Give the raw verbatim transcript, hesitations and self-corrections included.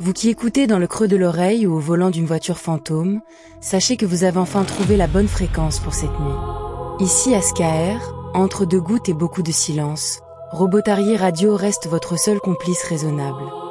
Vous qui écoutez dans le creux de l'oreille ou au volant d'une voiture fantôme, sachez que vous avez enfin trouvé la bonne fréquence pour cette nuit. Ici à S K R, entre deux gouttes et beaucoup de silence, Robotarier Radio reste votre seul complice raisonnable.